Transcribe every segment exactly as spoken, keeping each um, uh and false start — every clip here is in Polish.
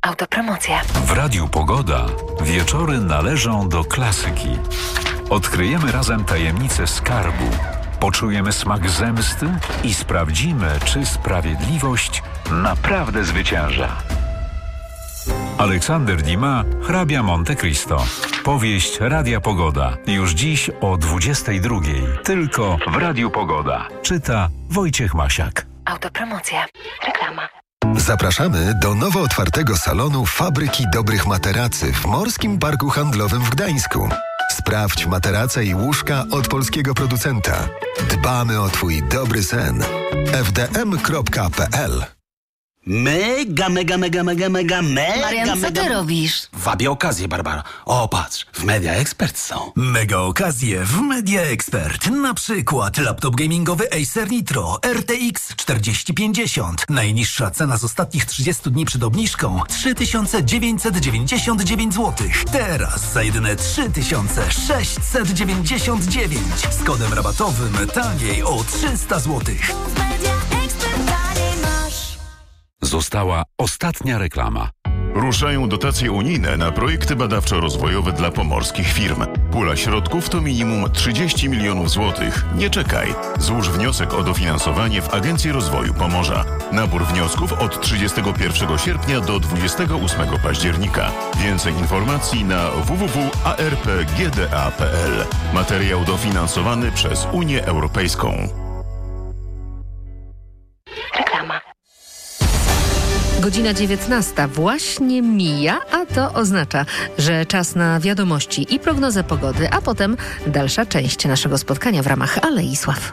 Autopromocja. W Radiu Pogoda wieczory należą do klasyki. Odkryjemy razem tajemnicę skarbu, poczujemy smak zemsty i sprawdzimy, czy sprawiedliwość naprawdę zwycięża. Aleksander Dumas, hrabia Monte Cristo. Powieść Radia Pogoda. Już dziś o dwudziestej drugiej. Tylko w Radiu Pogoda. Czyta Wojciech Masiak. Autopromocja. Reklama. Zapraszamy do nowo otwartego salonu Fabryki Dobrych Materacy w Morskim Parku Handlowym w Gdańsku. Sprawdź materace i łóżka od polskiego producenta. Dbamy o Twój dobry sen. f d m kropka p l. Mega, mega, mega, mega, mega, mega, Marian, co mega... ty robisz? Wabię okazję, Barbara. O, patrz, w Media Expert są. Mega okazje w Media Expert. Na przykład laptop gamingowy Acer Nitro R T X czterdzieści pięćdziesiąt. Najniższa cena z ostatnich trzydziestu dni przed obniżką trzy tysiące dziewięćset dziewięćdziesiąt dziewięć złotych. Teraz za jedyne trzy tysiące sześćset dziewięćdziesiąt dziewięć. Z kodem rabatowym taniej o trzysta złotych. Została ostatnia reklama. Ruszają dotacje unijne na projekty badawczo-rozwojowe dla pomorskich firm. Pula środków to minimum trzydzieści milionów złotych. Nie czekaj. Złóż wniosek o dofinansowanie w Agencji Rozwoju Pomorza. Nabór wniosków od trzydziestego pierwszego sierpnia do dwudziestego ósmego października. Więcej informacji na w w w kropka a r p g d a kropka p l. Materiał dofinansowany przez Unię Europejską. Reklama. Godzina dziewiętnasta właśnie mija, a to oznacza, że czas na wiadomości i prognozę pogody, a potem dalsza część naszego spotkania w ramach Alei Sław.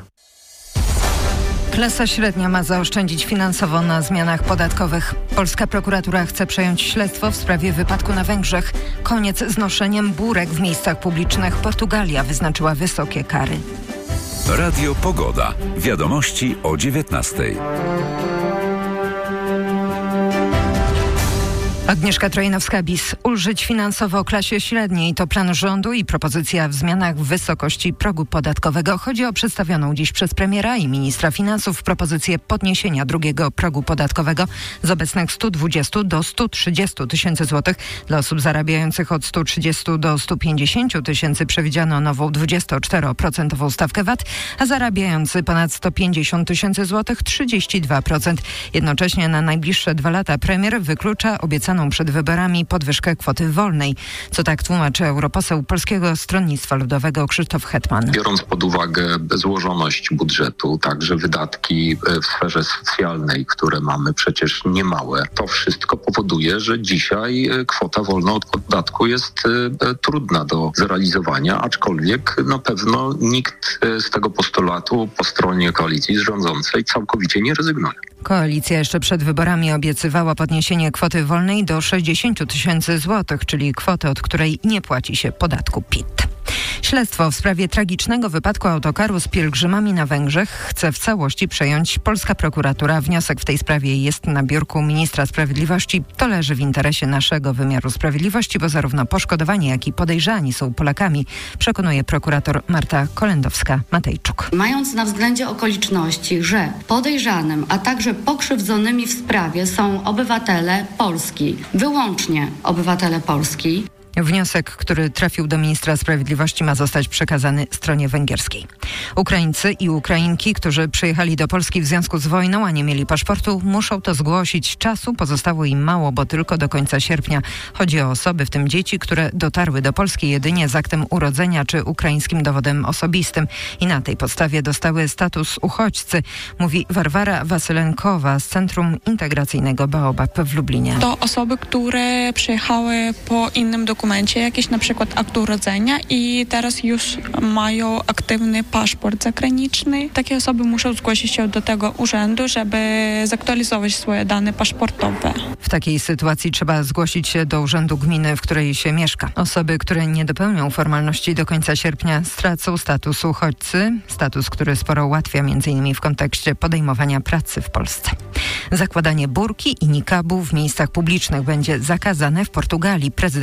Klasa średnia ma zaoszczędzić finansowo na zmianach podatkowych. Polska prokuratura chce przejąć śledztwo w sprawie wypadku na Węgrzech. Koniec z noszeniem burek w miejscach publicznych. Portugalia wyznaczyła wysokie kary. Radio Pogoda. Wiadomości o dziewiętnastej. Agnieszka Trojnowska-Bis. Ulżyć finansowo klasie średniej to plan rządu i propozycja w zmianach w wysokości progu podatkowego. Chodzi o przedstawioną dziś przez premiera i ministra finansów propozycję podniesienia drugiego progu podatkowego z obecnych stu dwudziestu do stu trzydziestu tysięcy złotych. Dla osób zarabiających od stu trzydziestu do stu pięćdziesięciu tysięcy przewidziano nową dwudziestoczteroprocentową stawkę V A T, a zarabiający ponad sto pięćdziesiąt tysięcy złotych trzydzieści dwa procent. Jednocześnie na najbliższe dwa lata premier wyklucza obiecaną przed wyborami podwyżkę kwoty wolnej. Co tak tłumaczy europoseł Polskiego Stronnictwa Ludowego Krzysztof Hetman. Biorąc pod uwagę złożoność budżetu, także wydatki w sferze socjalnej, które mamy przecież niemałe, to wszystko powoduje, że dzisiaj kwota wolna od podatku jest trudna do zrealizowania, aczkolwiek na pewno nikt z tego postulatu po stronie koalicji rządzącej całkowicie nie rezygnuje. Koalicja jeszcze przed wyborami obiecywała podniesienie kwoty wolnej do sześćdziesięciu tysięcy złotych, czyli kwoty, od której nie płaci się podatku P I T. Śledztwo w sprawie tragicznego wypadku autokaru z pielgrzymami na Węgrzech chce w całości przejąć polska prokuratura. Wniosek w tej sprawie jest na biurku ministra sprawiedliwości. To leży w interesie naszego wymiaru sprawiedliwości, bo zarówno poszkodowani, jak i podejrzani są Polakami, przekonuje prokurator Marta Kolendowska-Matejczuk. Mając na względzie okoliczności, że podejrzanym, a także pokrzywdzonymi w sprawie są obywatele Polski, wyłącznie obywatele Polski, Wniosek, który trafił do ministra sprawiedliwości, ma zostać przekazany stronie węgierskiej. Ukraińcy i Ukrainki, którzy przyjechali do Polski w związku z wojną, a nie mieli paszportu, muszą to zgłosić. Czasu pozostało im mało, bo tylko do końca sierpnia. Chodzi o osoby, w tym dzieci, które dotarły do Polski jedynie z aktem urodzenia czy ukraińskim dowodem osobistym i na tej podstawie dostały status uchodźcy, mówi Warwara Wasylenkowa z Centrum Integracyjnego Baobab w Lublinie. To osoby, które przyjechały po innym dokumencie, jakiś na przykład akt urodzenia i teraz już mają aktywny paszport zagraniczny. Takie osoby muszą zgłosić się do tego urzędu, żeby zaktualizować swoje dane paszportowe. W takiej sytuacji trzeba zgłosić się do urzędu gminy, w której się mieszka. Osoby, które nie dopełnią formalności do końca sierpnia, stracą status uchodźcy, status, który sporo ułatwia między innymi w kontekście podejmowania pracy w Polsce. Zakładanie burki i nikabu w miejscach publicznych będzie zakazane w Portugalii. Prezydent tego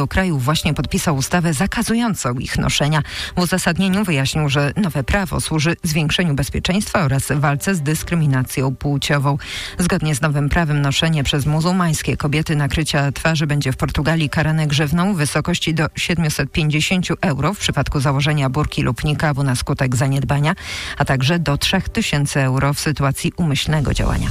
całego kraju właśnie podpisał ustawę zakazującą ich noszenia. W uzasadnieniu wyjaśnił, że nowe prawo służy zwiększeniu bezpieczeństwa oraz walce z dyskryminacją płciową. Zgodnie z nowym prawem noszenie przez muzułmańskie kobiety nakrycia twarzy będzie w Portugalii karane grzywną w wysokości do siedemset pięćdziesiąt euro w przypadku założenia burki lub nikabu na skutek zaniedbania, a także do trzy tysiące euro w sytuacji umyślnego działania.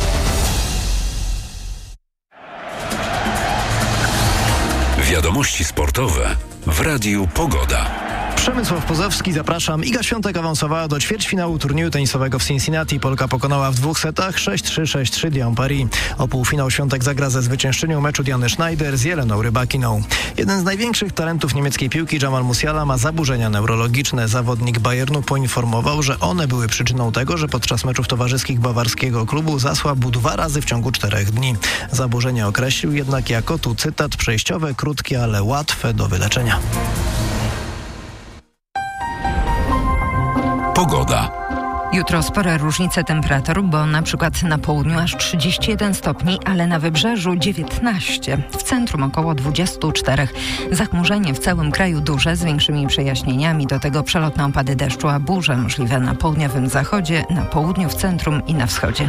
Wiadomości sportowe w Radiu Pogoda. Przemysław Pozowski, zapraszam. Iga Świątek awansowała do ćwierćfinału turnieju tenisowego w Cincinnati. Polka pokonała w dwóch setach sześć trzy sześć trzy Diane Paris. O półfinał Świątek zagra ze zwyciężczynią meczu Diany Schneider z Jeleną Rybakiną. Jeden z największych talentów niemieckiej piłki, Jamal Musiala, ma zaburzenia neurologiczne. Zawodnik Bayernu poinformował, że one były przyczyną tego, że podczas meczów towarzyskich bawarskiego klubu zasłabł dwa razy w ciągu czterech dni. Zaburzenie określił jednak jako, tu cytat, przejściowe, krótkie, ale łatwe do wyleczenia. Pogoda. Jutro spore różnice temperatur, bo na przykład na południu aż trzydzieści jeden stopni, ale na wybrzeżu dziewiętnaście. W centrum około dwadzieścia cztery. Zachmurzenie w całym kraju duże z większymi przejaśnieniami. Do tego przelotne opady deszczu, a burze możliwe na południowym zachodzie, na południu, w centrum i na wschodzie.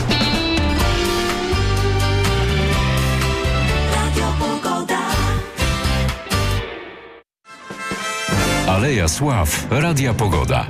Aleja Sław, Radia Pogoda.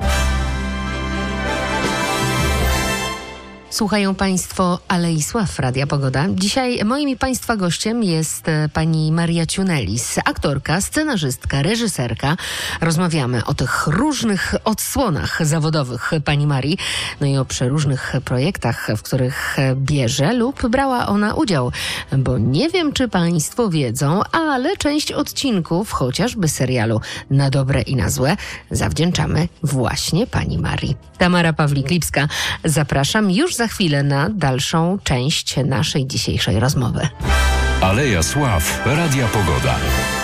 Słuchają Państwo Alei Sław, Radia Pogoda. Dzisiaj moim i Państwa gościem jest pani Maria Ciunelis, aktorka, scenarzystka, reżyserka. Rozmawiamy o tych różnych odsłonach zawodowych pani Marii, no i o przeróżnych projektach, w których bierze lub brała ona udział. Bo nie wiem, czy Państwo wiedzą, ale część odcinków, chociażby serialu Na dobre i na złe, zawdzięczamy właśnie pani Marii. Tamara Pawlik-Lipska, zapraszam już za chwilę na dalszą część naszej dzisiejszej rozmowy. Aleja Sław, Radia Pogoda.